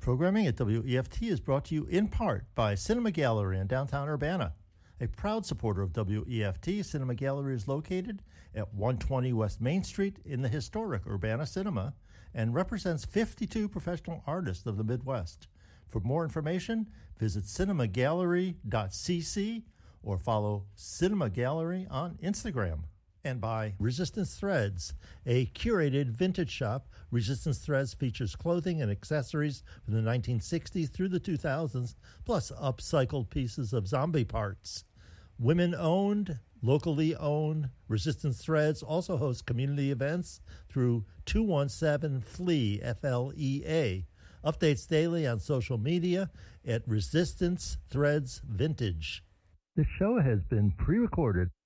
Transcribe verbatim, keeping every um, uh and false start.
Programming at W E F T is brought to you in part by Cinema Gallery in downtown Urbana. A proud supporter of W E F T, Cinema Gallery is located at one twenty West Main Street in the historic Urbana Cinema and represents fifty-two professional artists of the Midwest. For more information, visit cinema gallery dot c c or follow Cinema Gallery on Instagram. And by Resistance Threads, a curated vintage shop. Resistance Threads features clothing and accessories from the nineteen sixties through the two thousands, plus upcycled pieces of zombie parts. Women-owned, locally owned, Resistance Threads also hosts community events through two one seven F L E A, F L E A. Updates daily on social media at Resistance Threads Vintage. This show has been pre-recorded